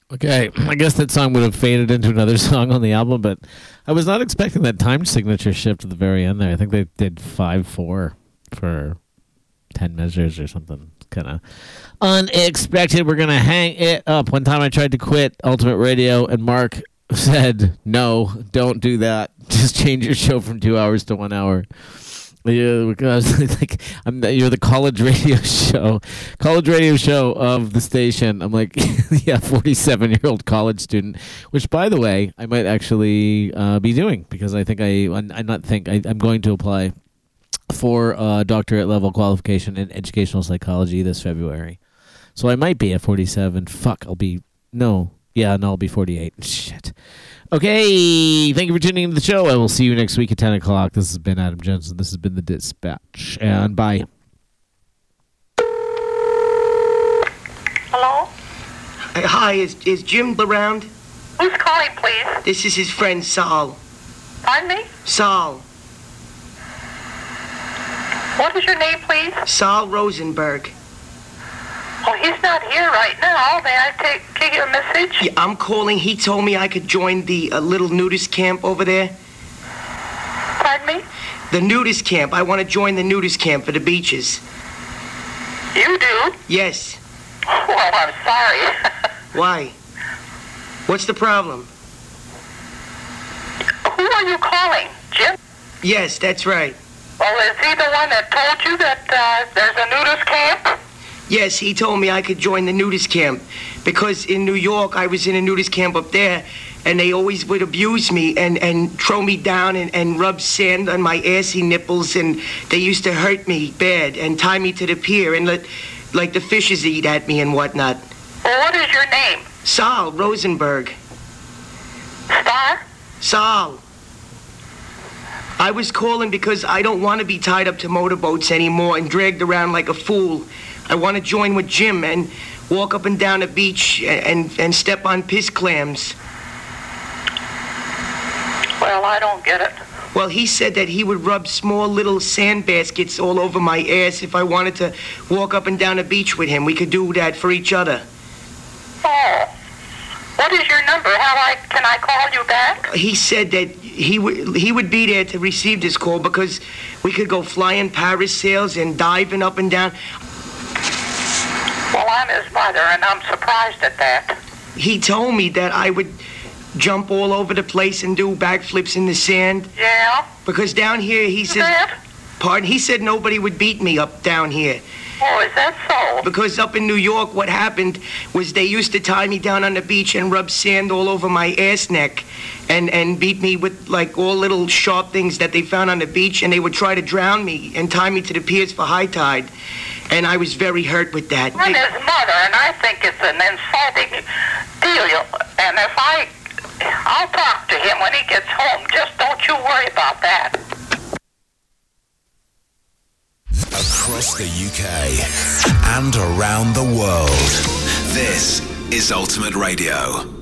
Okay, I guess that song would have faded into another song on the album, but I was not expecting that time signature shift at the very end there. I think they did 5/4 for 10 measures or something. Kind of unexpected. We're going to hang it up. One time I tried to quit Ultimate Radio, and Mark said, no, don't do that. Just change your show from 2 hours to 1 hour. Yeah, because like you're the college radio show of the station. I'm like, yeah, 47-year-old college student, which, by the way, I might actually be doing because I think I'm going to apply for a doctorate level qualification in educational psychology this February. So I might be at 47. Fuck, I'll be 48. Shit. Okay, thank you for tuning into the show. I will see you next week at 10 o'clock. This has been Adam Jensen. This has been The Dispatch. And bye. Hello? Hi, is Jim around? Who's calling, please? This is his friend, Saul. Pardon me? Saul. What is your name, please? Saul Rosenberg. Oh, he's not here right now. May I take your message? Yeah, I'm calling. He told me I could join the little nudist camp over there. Pardon me? The nudist camp. I want to join the nudist camp for the beaches. You do? Yes. Well, I'm sorry. Why? What's the problem? Who are you calling? Jim? Yes, that's right. Well, is he the one that told you that there's a nudist camp? Yes, he told me I could join the nudist camp because in New York I was in a nudist camp up there and they always would abuse me and throw me down and rub sand on my assy nipples and they used to hurt me bad and tie me to the pier and let like the fishes eat at me and whatnot. Well, what is your name? Saul Rosenberg. Star? Saul. I was calling because I don't want to be tied up to motorboats anymore and dragged around like a fool. I want to join with Jim and walk up and down the beach and step on piss clams. Well, I don't get it. Well, he said that he would rub small little sand baskets all over my ass if I wanted to walk up and down the beach with him. We could do that for each other. Oh. What is your number? Can I call you back? He said that he would be there to receive this call because we could go flying parasails and diving up and down. Well, I'm his mother, and I'm surprised at that. He told me that I would jump all over the place and do backflips in the sand. Yeah? Because down here, he said... Pardon? He said nobody would beat me up down here. Oh, is that so? Because up in New York, what happened was they used to tie me down on the beach and rub sand all over my ass neck and beat me with, like, all little sharp things that they found on the beach, and they would try to drown me and tie me to the piers for high tide. And I was very hurt with that. I'm his mother, and I think it's an insulting deal. And if I'll talk to him when he gets home. Just don't you worry about that. Across the UK and around the world, this is Ultimate Radio.